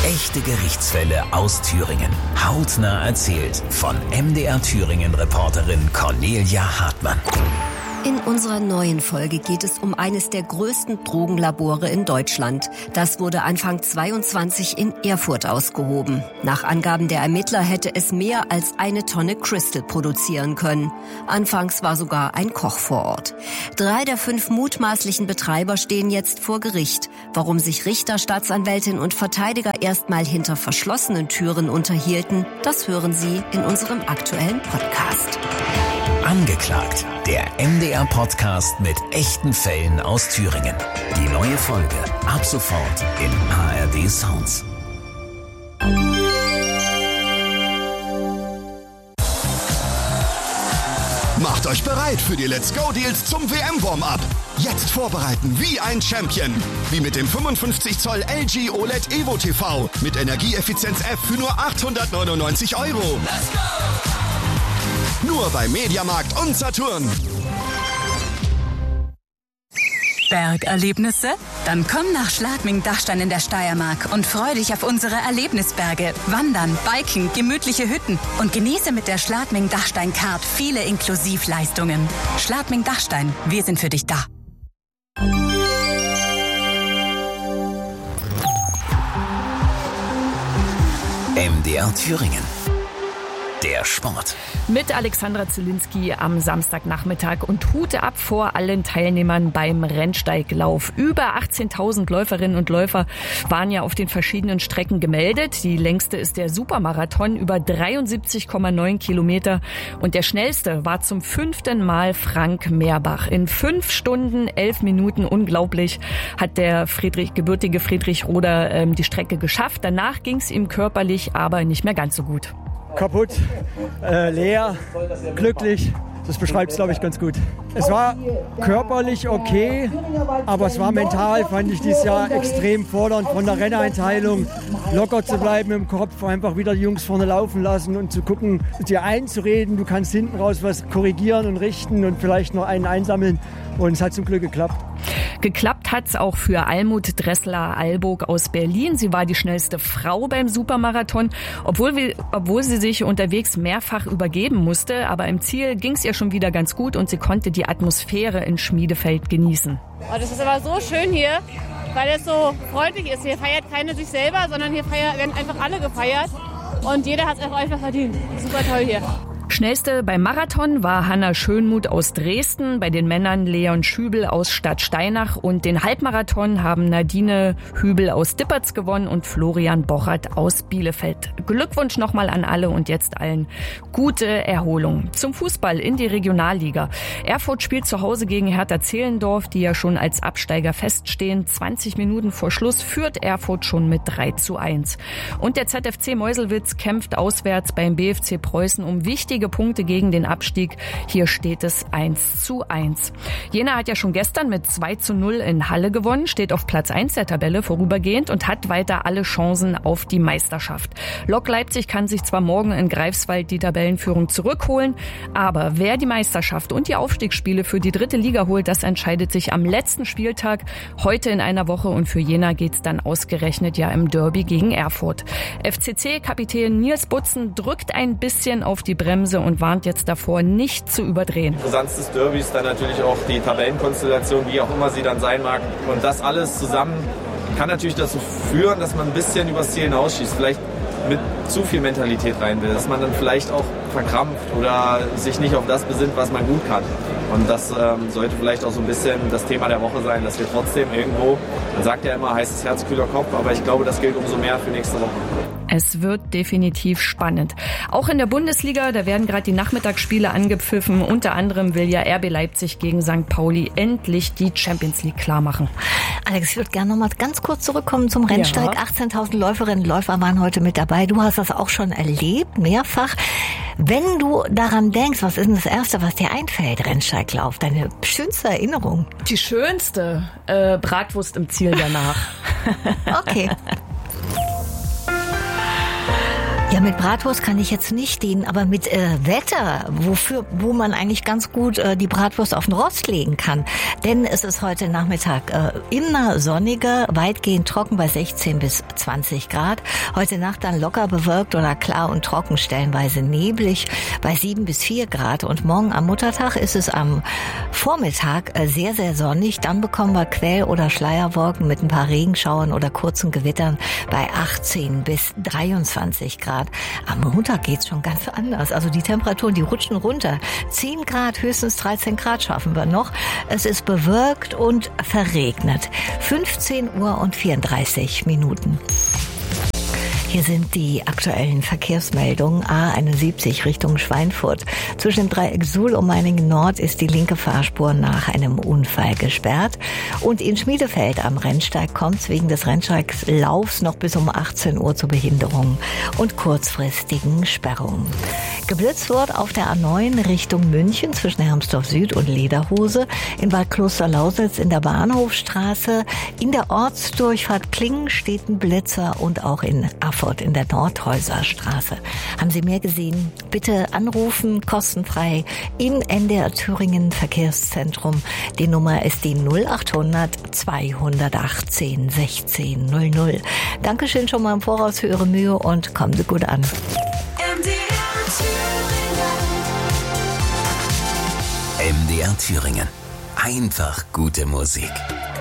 Echte Gerichtsfälle aus Thüringen. Hautnah erzählt von MDR Thüringen-Reporterin Cornelia Hartmann. In unserer neuen Folge geht es um eines der größten Drogenlabore in Deutschland. Das wurde Anfang 22 in Erfurt ausgehoben. Nach Angaben der Ermittler hätte es mehr als 1 Tonne Crystal produzieren können. Anfangs war sogar ein Koch vor Ort. 3 der 5 mutmaßlichen Betreiber stehen jetzt vor Gericht. Warum sich Richter, Staatsanwältin und Verteidiger erstmal hinter verschlossenen Türen unterhielten, das hören Sie in unserem aktuellen Podcast. Angeklagt, der MDR-Podcast mit echten Fällen aus Thüringen. Die neue Folge ab sofort in ARD Sounds. Macht euch bereit für die Let's Go Deals zum WM-Warm-Up. Jetzt vorbereiten wie ein Champion. Wie mit dem 55 Zoll LG OLED Evo TV mit Energieeffizienz F für nur 899 €. Let's go! Nur bei Mediamarkt und Saturn. Bergerlebnisse? Dann komm nach Schladming-Dachstein in der Steiermark und freu dich auf unsere Erlebnisberge. Wandern, Biken, gemütliche Hütten und genieße mit der Schladming-Dachstein-Card viele Inklusivleistungen. Schladming-Dachstein, wir sind für dich da. MDR Thüringen. Der Sport. Mit Alexandra Zielinski am Samstagnachmittag und Hute ab vor allen Teilnehmern beim Rennsteiglauf. Über 18.000 Läuferinnen und Läufer waren ja auf den verschiedenen Strecken gemeldet. Die längste ist der Supermarathon, über 73,9 Kilometer. Und der schnellste war zum 5. Mal Frank Meerbach. In 5 Stunden, 11 Minuten, unglaublich, hat der gebürtige Friedrich Roder die Strecke geschafft. Danach ging es ihm körperlich aber nicht mehr ganz so gut. Kaputt, leer, glücklich. Das beschreibt es, glaube ich, ganz gut. Es war körperlich okay, aber es war mental, fand ich dieses Jahr extrem fordernd, von der Renneinteilung locker zu bleiben im Kopf, einfach wieder die Jungs vorne laufen lassen und zu gucken, dir einzureden, du kannst hinten raus was korrigieren und richten und vielleicht noch einen einsammeln. Und es hat zum Glück geklappt. Geklappt hat's auch für Almut Dressler-Alburg aus Berlin. Sie war die schnellste Frau beim Supermarathon, obwohl sie sich unterwegs mehrfach übergeben musste. Aber im Ziel ging's ihr schon wieder ganz gut und sie konnte die Atmosphäre in Schmiedefeld genießen. Oh, das ist aber so schön hier, weil es so freundlich ist. Hier feiert keiner sich selber, sondern hier werden einfach alle gefeiert. Und jeder hat es einfach verdient. Super toll hier. Schnellste beim Marathon war Hanna Schönmuth aus Dresden, bei den Männern Leon Schübel aus Stadtsteinach und den Halbmarathon haben Nadine Hübel aus Dippertz gewonnen und Florian Bochert aus Bielefeld. Glückwunsch nochmal an alle und jetzt allen gute Erholung. Zum Fußball in die Regionalliga. Erfurt spielt zu Hause gegen Hertha Zehlendorf, die ja schon als Absteiger feststehen. 20 Minuten vor Schluss führt Erfurt schon mit 3:1. Und der ZFC Meuselwitz kämpft auswärts beim BFC Preußen um wichtige Punkte gegen den Abstieg. Hier steht es 1:1. Jena hat ja schon gestern mit 2:0 in Halle gewonnen, steht auf Platz 1 der Tabelle vorübergehend und hat weiter alle Chancen auf die Meisterschaft. Lok Leipzig kann sich zwar morgen in Greifswald die Tabellenführung zurückholen, aber wer die Meisterschaft und die Aufstiegsspiele für die 3. Liga holt, das entscheidet sich am letzten Spieltag, heute in einer Woche und für Jena geht's dann ausgerechnet ja im Derby gegen Erfurt. FCC-Kapitän Nils Butzen drückt ein bisschen auf die Bremse und warnt jetzt davor, nicht zu überdrehen. Brisanz des Derbys, dann natürlich auch die Tabellenkonstellation, wie auch immer sie dann sein mag. Und das alles zusammen kann natürlich dazu führen, dass man ein bisschen übers Ziel hinausschießt. Vielleicht mit zu viel Mentalität rein will, dass man dann vielleicht auch verkrampft oder sich nicht auf das besinnt, was man gut kann. Und das sollte vielleicht auch so ein bisschen das Thema der Woche sein, dass wir trotzdem irgendwo, man sagt ja immer, heißes Herz, kühler Kopf, aber ich glaube, das gilt umso mehr für nächste Woche. Es wird definitiv spannend. Auch in der Bundesliga, da werden gerade die Nachmittagsspiele angepfiffen. Unter anderem will ja RB Leipzig gegen St. Pauli endlich die Champions League klar machen. Alex, ich würde gerne noch mal ganz kurz zurückkommen zum Rennsteig. Ja. 18.000 Läuferinnen und Läufer waren heute mit dabei. Du hast das auch schon erlebt, mehrfach. Wenn du daran denkst, was ist denn das Erste, was dir einfällt, Rennsteiglauf? Deine schönste Erinnerung? Die schönste? Bratwurst im Ziel danach. Okay. Ja, mit Bratwurst kann ich jetzt nicht dienen, aber mit Wetter, wo man eigentlich ganz gut die Bratwurst auf den Rost legen kann. Denn es ist heute Nachmittag immer sonniger, weitgehend trocken bei 16 bis 20 Grad. Heute Nacht dann locker bewölkt oder klar und trocken, stellenweise neblig bei 7 bis 4 Grad. Und morgen am Muttertag ist es am Vormittag sehr, sehr sonnig. Dann bekommen wir Quell- oder Schleierwolken mit ein paar Regenschauern oder kurzen Gewittern bei 18 bis 23 Grad. Am Montag geht's schon ganz anders. Also die Temperaturen, die rutschen runter. 10 Grad, höchstens 13 Grad schaffen wir noch. Es ist bewölkt und verregnet. 15 Uhr und 34 Minuten. Hier sind die aktuellen Verkehrsmeldungen. A71 Richtung Schweinfurt. Zwischen dem Dreieck Suhl und Meiningen Nord ist die linke Fahrspur nach einem Unfall gesperrt. Und in Schmiedefeld am Rennsteig kommt es wegen des Rennsteiglaufs noch bis um 18 Uhr zu Behinderungen und kurzfristigen Sperrungen. Geblitzt wird auf der A9 Richtung München zwischen Hermsdorf Süd und Lederhose. In Bad Klosterlausitz in der Bahnhofstraße. In der Ortsdurchfahrt Klingen steht ein Blitzer und auch in Erfurt in der Nordhäuserstraße. Haben Sie mehr gesehen? Bitte anrufen, kostenfrei in NDR Thüringen Verkehrszentrum. Die Nummer ist die 0800 218 16 00. Dankeschön schon mal im Voraus für Ihre Mühe und kommen Sie gut an. MDR Thüringen. Einfach gute Musik.